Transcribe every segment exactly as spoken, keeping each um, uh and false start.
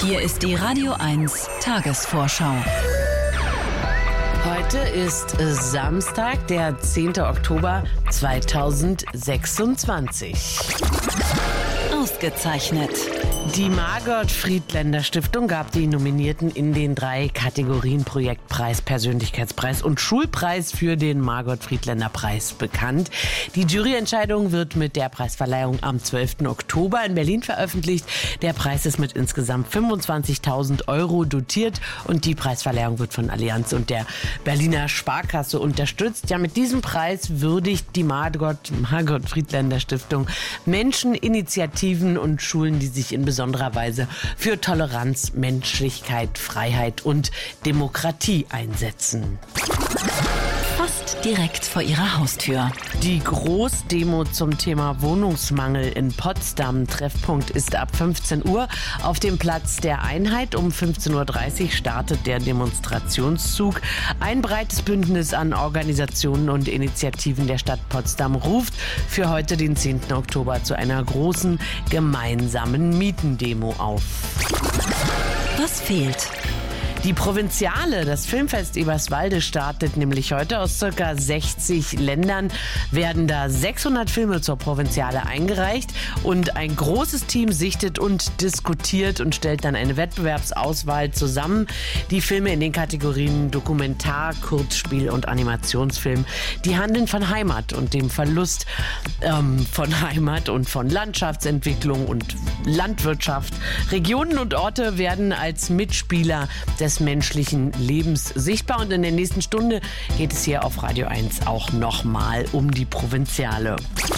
Hier ist die Radio eins Tagesvorschau. Heute ist Samstag, der zehnte Oktober zweitausendsechsundzwanzig. Ausgezeichnet. Die Margot-Friedländer-Stiftung gab die Nominierten in den drei Kategorien Projektpreis, Persönlichkeitspreis und Schulpreis für den Margot-Friedländer-Preis bekannt. Die Juryentscheidung wird mit der Preisverleihung am zwölften Oktober in Berlin veröffentlicht. Der Preis ist mit insgesamt fünfundzwanzigtausend Euro dotiert und die Preisverleihung wird von Allianz und der Berliner Sparkasse unterstützt. Ja, mit diesem Preis würdigt die Margot, Margot-Friedländer-Stiftung Menschen, Initiativen und Schulen, die sich in besonderer Weise für Toleranz, Menschlichkeit, Freiheit und Demokratie einsetzen. Fast direkt vor ihrer Haustür. Die Großdemo zum Thema Wohnungsmangel in Potsdam. Treffpunkt ist ab fünfzehn Uhr auf dem Platz der Einheit. Um fünfzehn Uhr dreißig startet der Demonstrationszug. Ein breites Bündnis an Organisationen und Initiativen der Stadt Potsdam ruft für heute, den zehnten Oktober, zu einer großen gemeinsamen Mietendemo auf. Was fehlt? Die Provinziale, das Filmfest Eberswalde, startet nämlich heute. Aus ca. sechzig Ländern werden da sechshundert Filme zur Provinziale eingereicht und ein großes Team sichtet und diskutiert und stellt dann eine Wettbewerbsauswahl zusammen. Die Filme in den Kategorien Dokumentar, Kurzspiel und Animationsfilm, die handeln von Heimat und dem Verlust ähm, von Heimat und von Landschaftsentwicklung und Landwirtschaft. Regionen und Orte werden als Mitspieler des menschlichen Lebens sichtbar. Und in der nächsten Stunde geht es hier auf Radio eins auch nochmal um die Provinziale.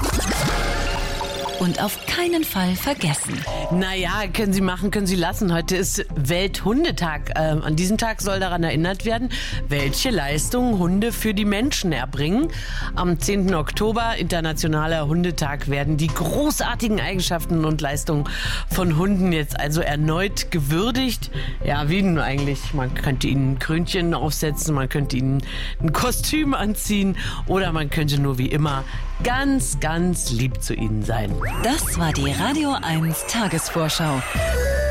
Und auf keinen Fall vergessen. Naja, können Sie machen, können Sie lassen. Heute ist Welthundetag. Ähm, an diesem Tag soll daran erinnert werden, welche Leistungen Hunde für die Menschen erbringen. Am zehnten Oktober, Internationaler Hundetag, werden die großartigen Eigenschaften und Leistungen von Hunden jetzt also erneut gewürdigt. Ja, wie denn eigentlich? Man könnte ihnen ein Krönchen aufsetzen, man könnte ihnen ein Kostüm anziehen oder man könnte nur wie immer ganz, ganz lieb zu ihnen sein. Das war die Radio eins Tagesvorschau.